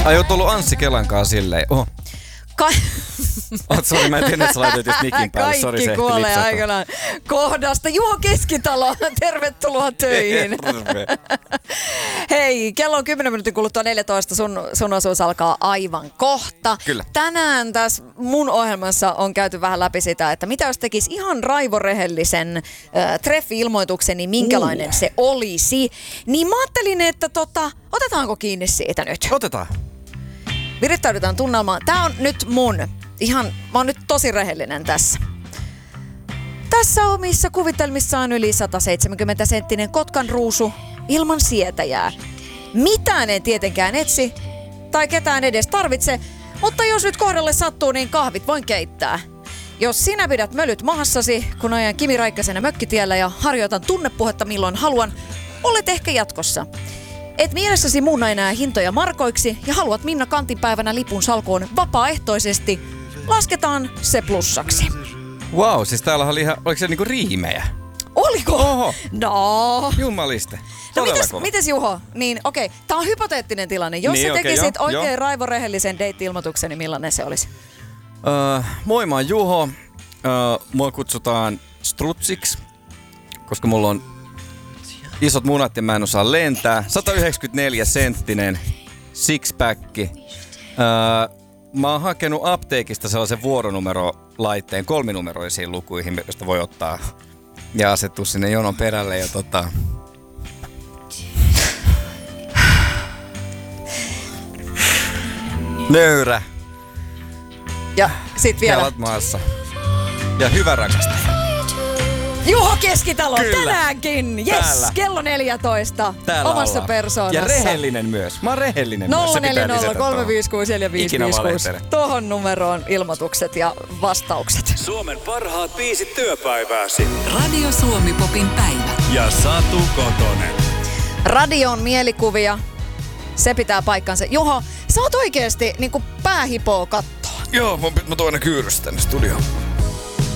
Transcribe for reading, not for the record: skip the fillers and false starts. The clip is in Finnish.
Ai oot ollut Anssi Kelankaan silleen. Oho. Sori, mä en tiedä, että sä laitoit just mikin päälle. Sori, se Kaikki kuolee aikanaan kohdasta. Juho Keskitalo, tervetuloa töihin. Hei, kello on 10 minuutin kuluttua 14. Sun osuus alkaa aivan kohta. Kyllä. Tänään tässä mun ohjelmassa on käyty vähän läpi sitä, että mitä jos tekisi ihan raivorehellisen treffi-ilmoituksen, niin minkälainen se olisi. Niin mä ajattelin, että otetaanko kiinni siitä nyt? Otetaan. Virittäydytään tunnelmaan. Tää on nyt mä oon nyt tosi rehellinen tässä. Tässä omissa kuvitelmissaan yli 170-senttinen Kotkan ruusu ilman sietäjää. Mitään en tietenkään etsi tai ketään edes tarvitse, mutta jos nyt kohdalle sattuu, niin kahvit voin keittää. Jos sinä pidät mölyt mahassasi, kun ajan Kimi Räikkösenä mökkitiellä ja harjoitan tunnepuhetta milloin haluan, olet ehkä jatkossa. Et mielessäsi muunna enää hintoja markoiksi ja haluat Minna Kantinpäivänä lipun salkoon vapaaehtoisesti, lasketaan se plussaksi. Wow, siis täällä oli ihan, oliko se niinku riimejä? Oliko? Oho. No. Jumaliste. No mites Juho? Niin okei, tää on hypoteettinen tilanne. Jos niin, sä tekisit oikein jo. raivorehellisen date-ilmoituksen, niin millainen se olisi? Moi, mä oon Juho. Mua kutsutaan Strutsiksi, koska mulla on isot munat ja mä en osaa lentää. 194-senttinen sixpacki. Mä oon hakenut apteekista sellaisen vuoronumerolaitteen 3-numeroisiin lukuihin, josta voi ottaa ja asettua sinne jonon perälle. Ja nöyrä. Ja sit vielä. Jalat maassa. Ja hyvä rakastaja. Juho Keskitalo, Kyllä. Tänäänkin. Yes, Täällä. kello 14. Täällä omassa ollaan. persoonassa. Ja rehellinen myös. Mä oon rehellinen myös. Se pitää 040 lisätä 356 4556. Tohon numeroon ilmoitukset ja vastaukset. Suomen parhaat 5 työpäivääsi. Radio Suomi Popin päivä. Ja Satu Kotonen. Radion mielikuvia. Se pitää paikkansa. Juho, sä oot oikeesti niinku päähipoo kattoo. Joo, mä tuon aina kyyrystä tänne studioon.